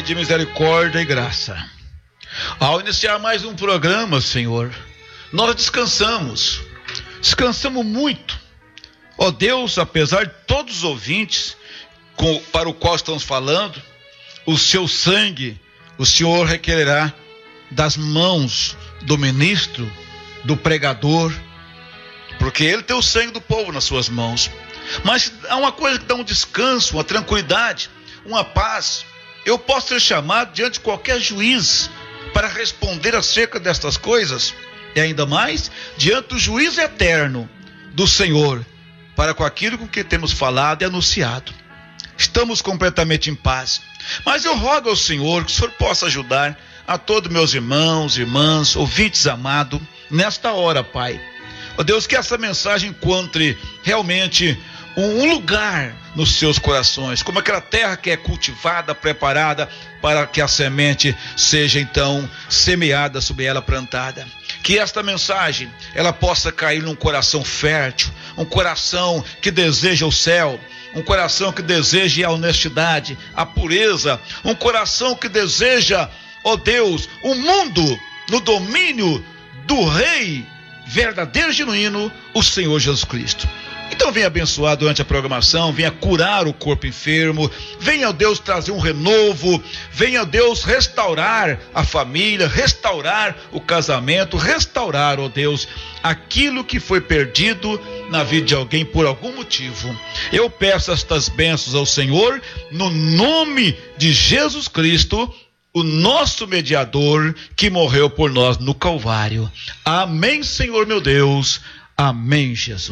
de misericórdia e graça. Ao iniciar mais um programa, Senhor, nós descansamos muito. Ó Deus, apesar de todos os ouvintes para o qual estamos falando, o seu sangue, o Senhor requererá das mãos do ministro, do pregador, porque ele tem o sangue do povo nas suas mãos. Mas há uma coisa que dá um descanso, uma tranquilidade, uma paz. Eu posso ser chamado diante de qualquer juiz para responder acerca destas coisas, e ainda mais diante do juízo eterno do Senhor, para com aquilo com que temos falado e anunciado. Estamos completamente em paz. Mas eu rogo ao Senhor que o Senhor possa ajudar a todos meus irmãos, irmãs, ouvintes amados, nesta hora, Pai. Ó Deus, que essa mensagem encontre realmente um lugar nos seus corações, como aquela terra que é cultivada, preparada para que a semente seja então semeada, sobre ela plantada. Que esta mensagem, ela possa cair num coração fértil, um coração que deseja o céu, um coração que deseja a honestidade, a pureza, um coração que deseja, ó Deus, um mundo no domínio do Rei verdadeiro e genuíno, o Senhor Jesus Cristo. Então venha abençoar durante a programação, venha curar o corpo enfermo, venha, ó Deus, trazer um renovo, venha, ó Deus, restaurar a família, restaurar o casamento, restaurar, ó Deus, aquilo que foi perdido na vida de alguém por algum motivo. Eu peço estas bênçãos ao Senhor, no nome de Jesus Cristo, o nosso mediador, que morreu por nós no Calvário. Amém, Senhor meu Deus. Amém, Jesus.